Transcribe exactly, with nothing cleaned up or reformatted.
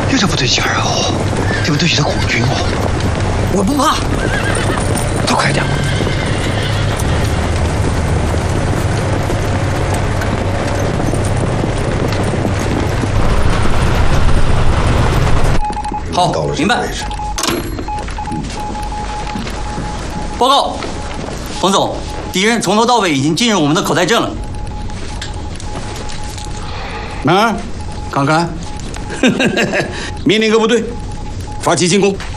有点不对劲儿哦，这不对是空军哦。 我不怕， 都快点。 好，明白。报告，冯总，敌人从头到尾已经进入我们的口袋阵了。 哪儿？看看。命令各部队发起进攻。